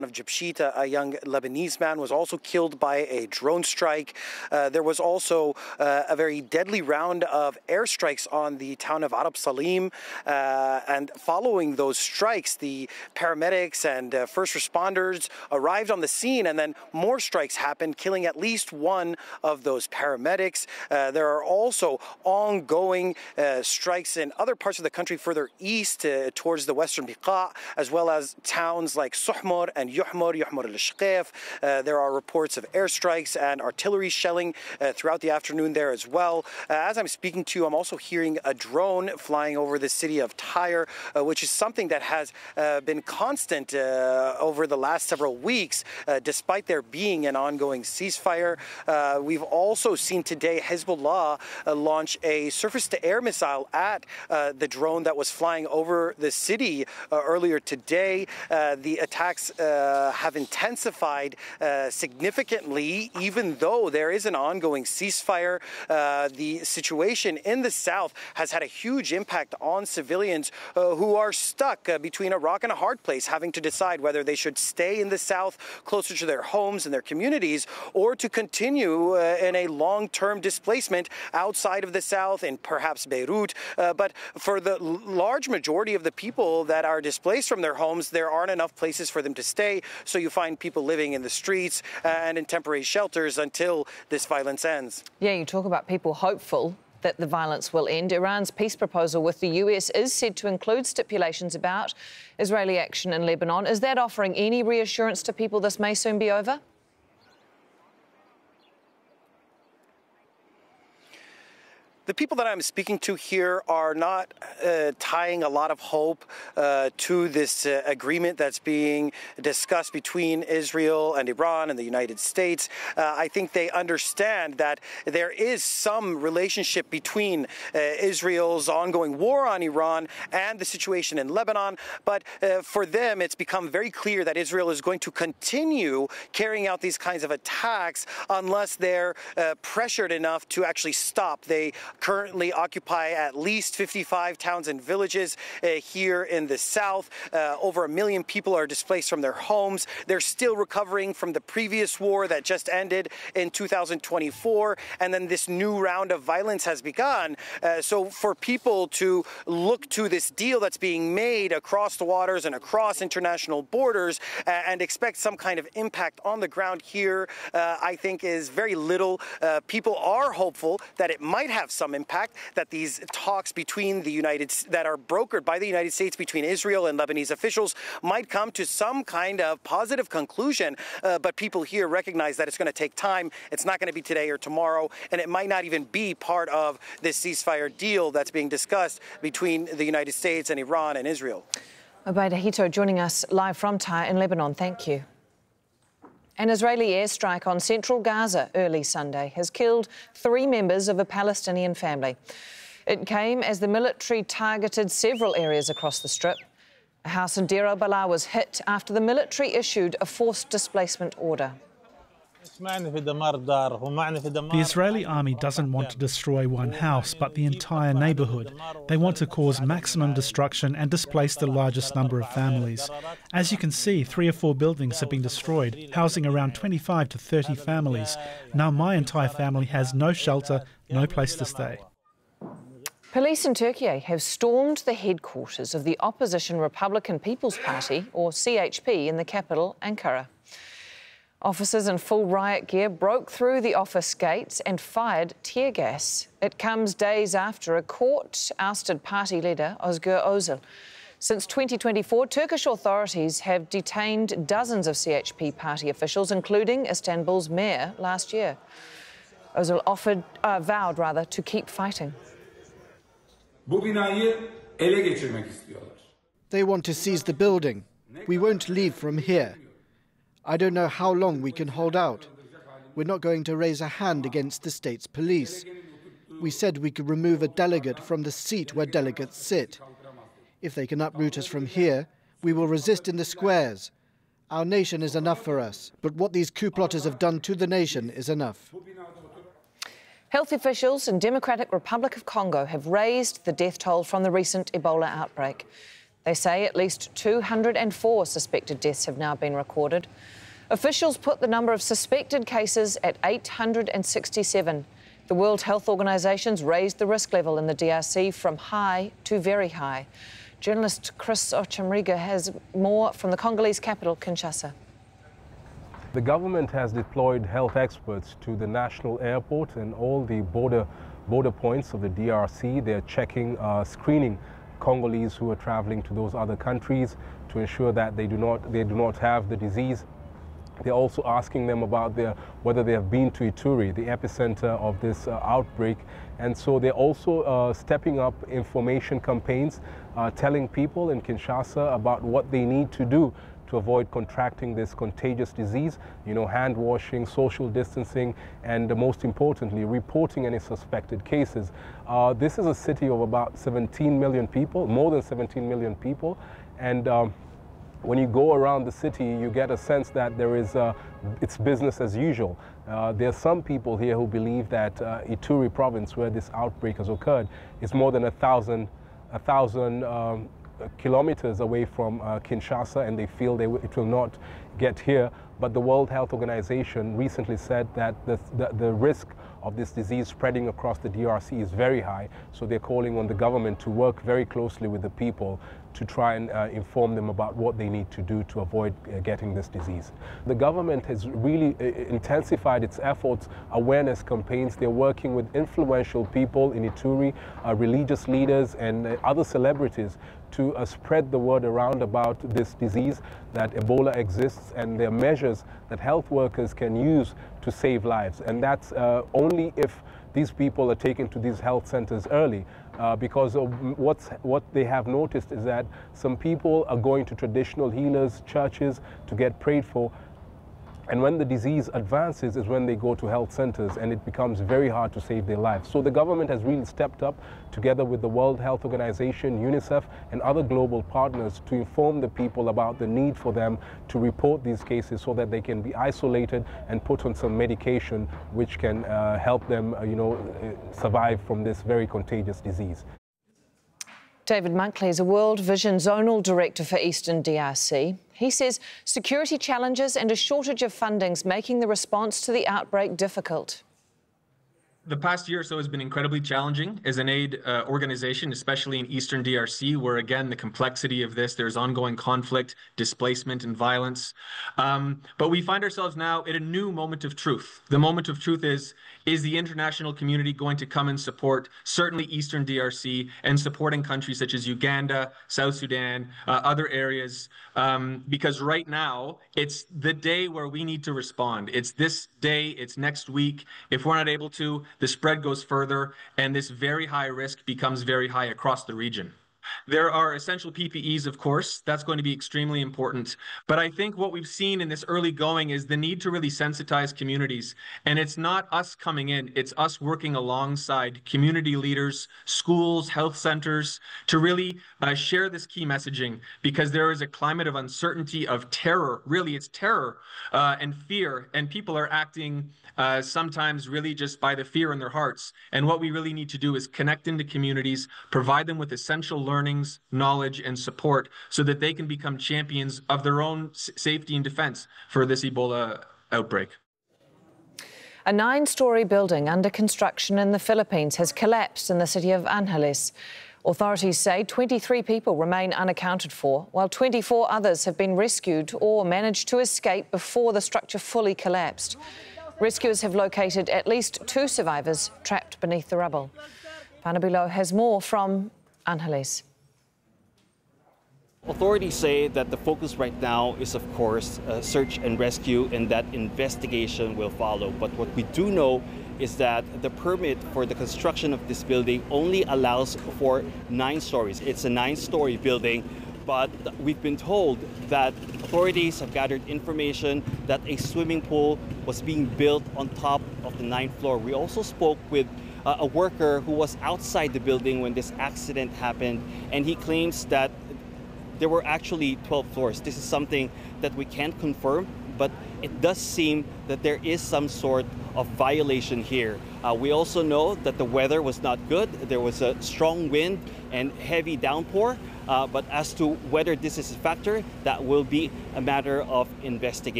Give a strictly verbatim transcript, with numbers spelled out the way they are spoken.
of Jabshita, a young Lebanese man, was also killed by a drone strike. Uh, there was also uh, a very deadly round of airstrikes on the town of Arab Salim. Uh, and following those strikes, the paramedics and uh, first responders arrived on the scene, and then more strikes happened, killing at least one of those paramedics. Uh, there are also ongoing uh, strikes in other parts of the country further east uh, towards the western Biqa, as well as towns like Suhmur and Yuhmur, Yuhmur al-Shaqif. Uh, there are reports of airstrikes and artillery shelling uh, throughout the afternoon there as well. Uh, as I'm speaking to you, I'm also hearing a drone flying over the city of Tyre, uh, which is something that has uh, been constant uh, over the last several weeks, uh, despite there being an ongoing ceasefire. Uh, we've also seen today Hezbollah uh, launch a surface-to-air missile at uh, the drone that was flying over the city uh, earlier today. Uh, the attacks uh, have intensified uh, significantly, even though there is an ongoing ceasefire. Uh, the situation in the south has had a huge impact on civilians uh, who are stuck uh, between a rock and a hard place, having to decide whether they should stay in the south, closer to their homes and their communities, or to continue uh, in a long-term displacement outside of the south, in perhaps Beirut. Uh, but for the large majority of the people that are displaced from their homes, there aren't enough places for them to stay, so you find people living in the streets uh, and in temporary shelters until this violence ends. Yeah, you talk about people hopeful that the violence will end. Iran's peace proposal with the U S is said to include stipulations about Israeli action in Lebanon. Is that offering any reassurance to people this may soon be over? The people that I'm speaking to here are not uh, tying a lot of hope uh, to this uh, agreement that's being discussed between Israel and Iran and the United States. Uh, I think they understand that there is some relationship between uh, Israel's ongoing war on Iran and the situation in Lebanon. But uh, for them, it's become very clear that Israel is going to continue carrying out these kinds of attacks unless they're uh, pressured enough to actually stop. They currently occupy at least fifty-five towns and villages uh, here in the south. Uh, over a million people are displaced from their homes. They're still recovering from the previous war that just ended in two thousand twenty-four, and then this new round of violence has begun. Uh, so for people to look to this deal that's being made across the waters and across international borders uh, and expect some kind of impact on the ground here, uh, I think is very little. Uh, people are hopeful that it might have some impact, that these talks between the United that are brokered by the United States between Israel and Lebanese officials might come to some kind of positive conclusion. Uh, but people here recognize that it's going to take time. It's not going to be today or tomorrow, and it might not even be part of this ceasefire deal that's being discussed between the United States and Iran and Israel. Obaida Hito joining us live from Tyre in Lebanon. Thank you. An Israeli airstrike on central Gaza early Sunday has killed three members of a Palestinian family. It came as the military targeted several areas across the Strip. A house in Deir al-Balah was hit after the military issued a forced displacement order. The Israeli army doesn't want to destroy one house, but the entire neighbourhood. They want to cause maximum destruction and displace the largest number of families. As you can see, three or four buildings have been destroyed, housing around twenty-five to thirty families. Now my entire family has no shelter, no place to stay. Police in Turkey have stormed the headquarters of the opposition Republican People's Party, or C H P, in the capital, Ankara. Officers in full riot gear broke through the office gates and fired tear gas. It comes days after a court ousted party leader Özgür Özel. Since twenty twenty-four, Turkish authorities have detained dozens of C H P party officials, including Istanbul's mayor last year. Özel offered, uh, vowed rather, to keep fighting. They want to seize the building. We won't leave from here. I don't know how long we can hold out. We're not going to raise a hand against the state's police. We said we could remove a delegate from the seat where delegates sit. If they can uproot us from here, we will resist in the squares. Our nation is enough for us, but what these coup plotters have done to the nation is enough. Health officials in Democratic Republic of Congo have raised the death toll from the recent Ebola outbreak. They say at least two hundred and four suspected deaths have now been recorded. Officials put the number of suspected cases at eight hundred and sixty-seven. The World Health Organization's raised the risk level in the D R C from high to very high. Journalist Chris Ochamriga has more from the Congolese capital, Kinshasa. The government has deployed health experts to the national airport and all the border border points of the D R C. They're checking, uh, screening Congolese who are traveling to those other countries to ensure that they do not they do not have the disease. They're also asking them about their, whether they have been to Ituri, the epicenter of this uh, outbreak. And so they're also uh, stepping up information campaigns, uh, telling people in Kinshasa about what they need to do to avoid contracting this contagious disease, you know, hand washing, social distancing, and uh, most importantly, reporting any suspected cases. Uh, this is a city of about seventeen million people, more than seventeen million people, and um, when you go around the city, you get a sense that there is, uh, it's business as usual. Uh, there are some people here who believe that uh, Ituri province, where this outbreak has occurred, is more than a thousand, a thousand um, kilometers away from uh, Kinshasa, and they feel they it will not get here. But the World Health Organization recently said that the, the, the risk of this disease spreading across the D R C is very high, so they're calling on the government to work very closely with the people to try and uh, inform them about what they need to do to avoid uh, getting this disease. The government has really uh, intensified its efforts, awareness campaigns. They're working with influential people in Ituri, uh, religious leaders and uh, other celebrities to uh, spread the word around about this disease, that Ebola exists, and there are measures that health workers can use to save lives. And that's uh, only if these people are taken to these health centers early. Uh, because of what's, what they have noticed is that some people are going to traditional healers, churches to get prayed for. And when the disease advances is when they go to health centers, and it becomes very hard to save their lives. So the government has really stepped up together with the World Health Organization, UNICEF, and other global partners to inform the people about the need for them to report these cases so that they can be isolated and put on some medication which can uh, help them, uh, you know, survive from this very contagious disease. David Monkley is a World Vision Zonal Director for Eastern D R C. He says security challenges and a shortage of funding's making the response to the outbreak difficult. The past year or so has been incredibly challenging as an aid uh, organization, especially in Eastern D R C, where, again, the complexity of this, there's ongoing conflict, displacement, and violence. Um, but we find ourselves now at a new moment of truth. The moment of truth is, is the international community going to come and support, certainly Eastern D R C, and supporting countries such as Uganda, South Sudan, uh, other areas, um, because right now, it's the day where we need to respond. It's this day, it's next week. If we're not able to, the spread goes further, and this very high risk becomes very high across the region. There are essential P P Es, of course. That's going to be extremely important. But I think what we've seen in this early going is the need to really sensitize communities. And it's not us coming in, it's us working alongside community leaders, schools, health centers, to really uh, share this key messaging, because there is a climate of uncertainty, of terror. Really, it's terror uh, and fear. And people are acting uh, sometimes really just by the fear in their hearts. And what we really need to do is connect into communities, provide them with essential learnings, knowledge, and support so that they can become champions of their own safety and defense for this Ebola outbreak. A nine-storey building under construction in the Philippines has collapsed in the city of Angeles. Authorities say twenty-three people remain unaccounted for, while twenty-four others have been rescued or managed to escape before the structure fully collapsed. Rescuers have located at least two survivors trapped beneath the rubble. Panabilo has more from Angeles. Authorities say that the focus right now is, of course, uh, search and rescue, and that investigation will follow. But what we do know is that the permit for the construction of this building only allows for nine stories. It's a nine-story building, but we've been told that authorities have gathered information that a swimming pool was being built on top of the ninth floor. We also spoke with uh, a worker who was outside the building when this accident happened, and he claims that there were actually twelve floors. This is something that we can't confirm, but it does seem that there is some sort of violation here. Uh, we also know that the weather was not good. There was a strong wind and heavy downpour, uh, but as to whether this is a factor, that will be a matter of investigation.